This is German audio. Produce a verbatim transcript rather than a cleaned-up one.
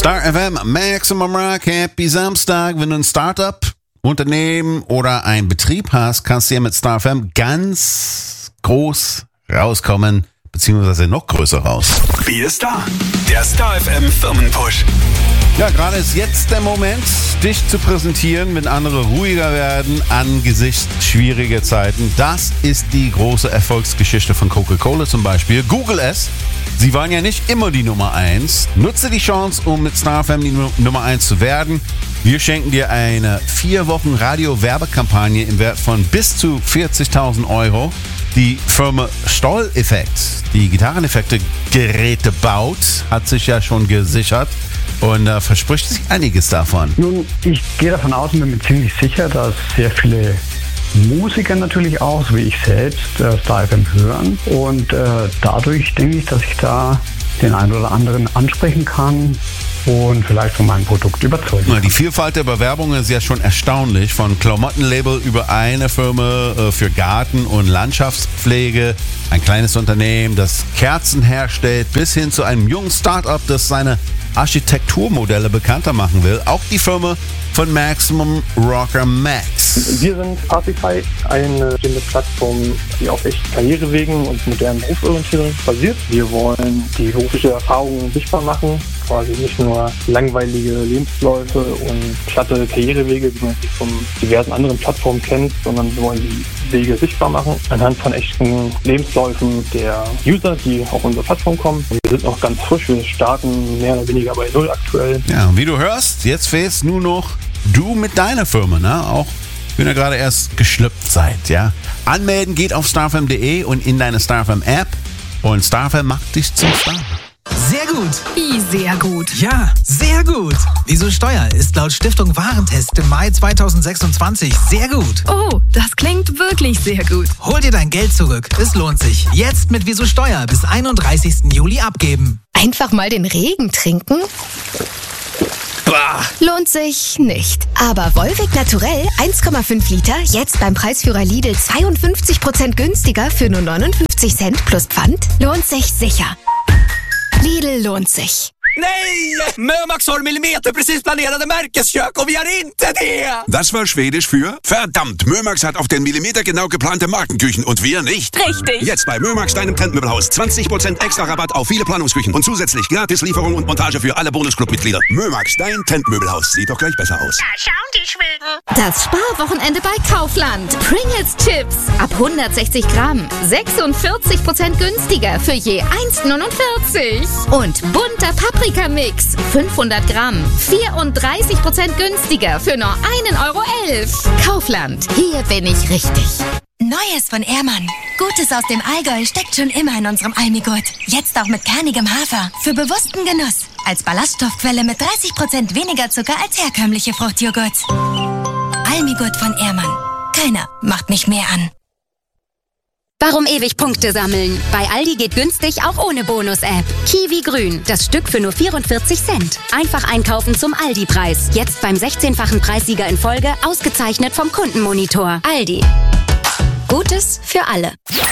Star F M, Maximum Rock, Happy Samstag. Wenn du ein Startup, Unternehmen oder ein Betrieb hast, kannst du ja mit Star F M ganz groß rauskommen, beziehungsweise noch größer raus. Wie ist da? Der Star F M Firmenpush. Ja, gerade ist jetzt der Moment, dich zu präsentieren, wenn andere ruhiger werden angesichts schwieriger Zeiten. Das ist die große Erfolgsgeschichte von Coca-Cola zum Beispiel. Google es. Sie waren ja nicht immer die Nummer eins. Nutze die Chance, um mit Star F M die Nummer eins zu werden. Wir schenken dir eine vier Wochen Radio-Werbekampagne im Wert von bis zu vierzigtausend Euro. Die Firma Stoll-Effekt, die Gitarreneffekte-Geräte baut, hat sich ja schon gesichert und äh, verspricht sich einiges davon. Nun, ich gehe davon aus und bin mir ziemlich sicher, dass sehr viele Musiker natürlich auch, so wie ich selbst, äh, Star F M hören. Und äh, dadurch denke ich, dass ich da den einen oder anderen ansprechen kann und vielleicht von meinem Produkt überzeugen kann. Die Vielfalt der Bewerbungen ist ja schon erstaunlich. Von Klamottenlabel über eine Firma äh, für Garten- und Landschaftspflege, ein kleines Unternehmen, das Kerzen herstellt, bis hin zu einem jungen Start-up, das seine Architekturmodelle bekannter machen will. Auch die Firma von Maximum Rocker Max. Wir sind Partify, eine stehende Plattform, die auf echten Karrierewegen und modernen Berufsorientierung basiert. Wir wollen die berufliche Erfahrung sichtbar machen, quasi nicht nur langweilige Lebensläufe und platte Karrierewege, wie man sie von diversen anderen Plattformen kennt, sondern wir wollen die Wege sichtbar machen anhand von echten Lebensläufen der User, die auf unsere Plattform kommen. Wir sind noch ganz frisch, wir starten mehr oder weniger bei Null aktuell. Ja, und wie du hörst, jetzt fehlst nur noch du mit deiner Firma, ne? Auch wenn ihr gerade erst geschlüpft seid, ja. Anmelden geht auf starfm punkt de und in deine Star F M App und Star F M macht dich zum Star. Sehr gut. Wie sehr gut? Ja, sehr gut. Wieso Steuer ist laut Stiftung Warentest im Mai zweitausendsechsundzwanzig sehr gut. Oh, das klingt wirklich sehr gut. Hol dir dein Geld zurück. Es lohnt sich. Jetzt mit Wieso Steuer bis einunddreißigsten Juli abgeben. Einfach mal den Regen trinken? Bah. Lohnt sich nicht. Aber Volvic Naturell eins Komma fünf Liter jetzt beim Preisführer Lidl zweiundfünfzig Prozent günstiger für nur neunundfünfzig Cent plus Pfand lohnt sich sicher. Lidl lohnt sich. Nej! Mömax har millimeterprecis planerade märkeskök och vi har inte det! Das war Schwedisch für verdammt, Mömax hat auf den Millimeter genau geplante Markenküchen und wir nicht. Richtig. Jetzt bei Mömax, deinem Trendmöbelhaus. zwanzig Prozent extra Rabatt auf viele Planungsküchen und zusätzlich gratis Lieferung und Montage für alle Bonusclub-Mitglieder. Mömax, dein Trendmöbelhaus. Sieht doch gleich besser aus. Da schauen die Schweden. Das Sparwochenende bei Kaufland. Pringles Chips ab hundertsechzig Gramm. sechsundvierzig Prozent günstiger für je eins Komma neunundvierzig. Und bunter Paprika-Mix. fünfhundert Gramm. vierunddreißig Prozent günstiger für nur ein Euro elf. Kaufland. Hier bin ich richtig. Neues von Ehrmann. Gutes aus dem Allgäu steckt schon immer in unserem Almigurt. Jetzt auch mit kernigem Hafer. Für bewussten Genuss. Als Ballaststoffquelle mit dreißig Prozent weniger Zucker als herkömmliche Fruchtjoghurt. Almigurt von Ehrmann. Keiner macht mich mehr an. Warum ewig Punkte sammeln? Bei Aldi geht günstig auch ohne Bonus-App. Kiwi Grün, das Stück für nur vierundvierzig Cent. Einfach einkaufen zum Aldi-Preis. Jetzt beim sechzehnfachen Preissieger in Folge, ausgezeichnet vom Kundenmonitor. Aldi. Gutes für alle.